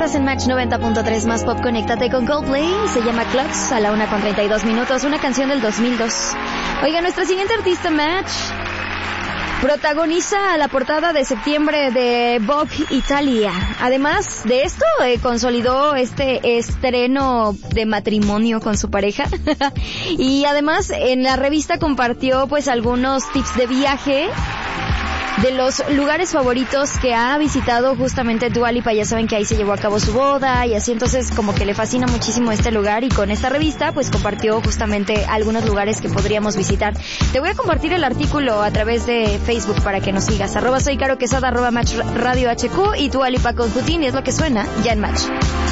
Estás en Match 90.3 más pop. Conéctate con Coldplay. Se llama Clocks a la 1:32, una canción del 2002. Oiga, nuestra siguiente artista, Match, protagoniza la portada de septiembre de Vogue Italia. Además de esto, consolidó este estreno de matrimonio con su pareja. Y además en la revista compartió pues algunos tips de viaje de los lugares favoritos que ha visitado justamente Dua Lipa. Ya saben que ahí se llevó a cabo su boda y así, entonces como que le fascina muchísimo este lugar, y con esta revista pues compartió justamente algunos lugares que podríamos visitar. Te voy a compartir el artículo a través de Facebook para que nos sigas. @soy Caro Quesada, @Match Radio HQ, y Dua Lipa con Putin, y es lo que suena ya en Match.